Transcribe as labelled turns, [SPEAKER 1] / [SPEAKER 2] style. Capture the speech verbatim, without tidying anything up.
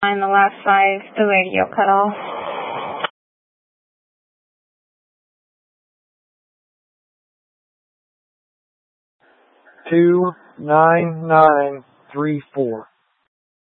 [SPEAKER 1] On the last five, the radio cut off.
[SPEAKER 2] Two nine nine three four.